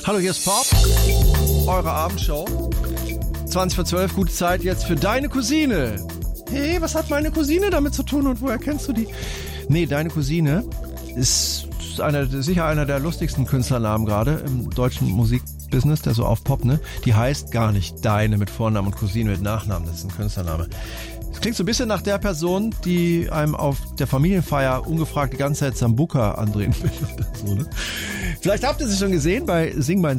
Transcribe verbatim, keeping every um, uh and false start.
Hallo, hier ist Pop, eure Abendshow. zwanzig vor zwölf, gute Zeit jetzt für deine Cousine. Hey, was hat meine Cousine damit zu tun und woher kennst du die? Nee, deine Cousine ist einer, sicher einer der lustigsten Künstlernamen gerade im deutschen Musikbusiness, der so auf Pop, ne? Die heißt gar nicht Deine mit Vornamen und Cousine mit Nachnamen, das ist ein Künstlername. Das klingt so ein bisschen nach der Person, die einem auf der Familienfeier ungefragt die ganze Zeit Sambuca andrehen will. So, ne? Vielleicht habt ihr sie schon gesehen bei Sing mein